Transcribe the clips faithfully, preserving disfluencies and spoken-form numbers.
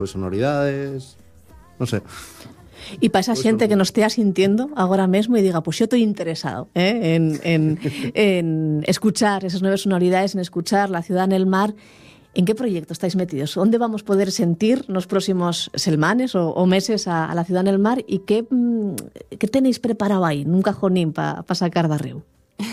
sonoridades, non sei. E para esa xente que nos estea sintiendo agora mesmo e diga, pois pues, eu estou interesado eh, en, en, en escuchar esas nuevas sonoridades, en escuchar La ciudad en el mar, ¿en qué proyecto estáis metidos? ¿Dónde vamos a poder sentir nos próximos semanas o, o meses a, a La ciudad en el mar? ¿Y qué, qué tenéis preparado ahí, nun cajonín para pa sacar de arreu?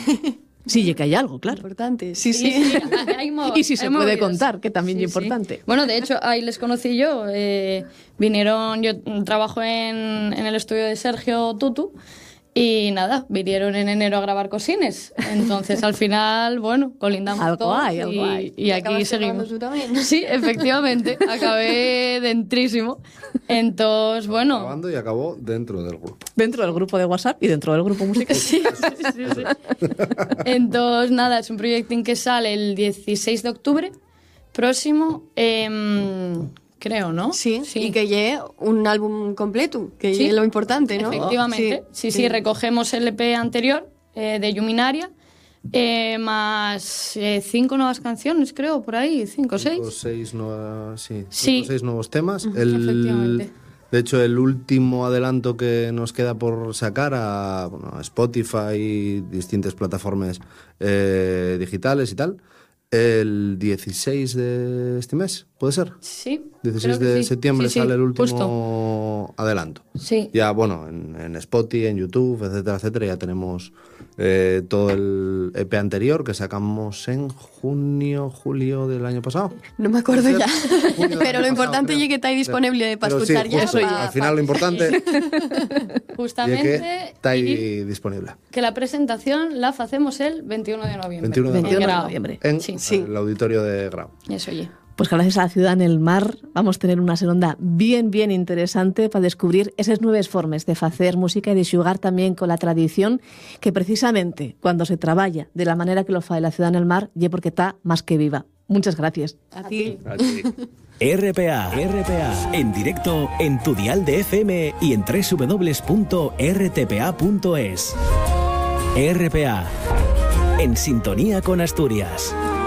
Sí, que hay algo, claro. Importante, sí, sí. sí, sí hay movidas, y si se puede movidas. contar, que también sí, es importante. Sí. Bueno, de hecho, ahí les conocí yo. Eh, vinieron, yo trabajo en, en el estudio de Sergio Tutu. Y nada, vinieron en enero a grabar Cosines. Entonces, al final, bueno, colindamos algo todos hay, y, algo hay. y aquí seguimos. Tú también. Sí, efectivamente, acabé dentrísimo. Entonces, bueno... Grabando y acabó dentro del grupo. Dentro del grupo de WhatsApp y dentro del grupo musical. Sí, sí, sí, sí. Entonces, nada, es un proyecto que sale el dieciséis de octubre próximo. Eh, Creo, ¿no? Sí, sí, y que llegue un álbum completo, que sí, llegue lo importante, ¿no? Efectivamente, sí, sí, sí, recogemos el E P anterior eh, de Yuminaria, eh, más eh, cinco nuevas canciones, creo, por ahí, cinco o seis. Cinco o seis, nuevas, sí, sí. cinco, seis nuevos temas. Uh-huh, el, efectivamente. De hecho, el último adelanto que nos queda por sacar a, bueno, a Spotify y distintas plataformas eh, digitales y tal, el dieciséis de este mes, ¿puede ser? Sí. dieciséis de sí. septiembre sí, sale sí, el último justo. adelanto. Sí. Ya, bueno, en, en Spotify, en YouTube, etcétera, etcétera, ya tenemos eh, todo el E P anterior que sacamos en junio, julio del año pasado. No me acuerdo ya. Pero lo importante creo. es que está ahí disponible para Pero escuchar sí, ya. justo, Pa, al final lo importante Justamente es que está ahí disponible. Que la presentación la hacemos el veintiuno de noviembre. veintiuno de veintiuno de Grau. noviembre. En Sí. Sí. el auditorio de Grau. Eso, oye. Pues gracias a La ciudad en el mar vamos a tener una segunda bien, bien interesante para descubrir esas nuevas formas de hacer música y de xugar también con la tradición que precisamente cuando se trabaja de la manera que lo fa La ciudad en el mar y porque está más que viva. Muchas gracias. A ti. Así. R P A, R P A, en directo en tu dial de F M y en doble u doble u doble u punto r t p a punto es. R P A, en sintonía con Asturias.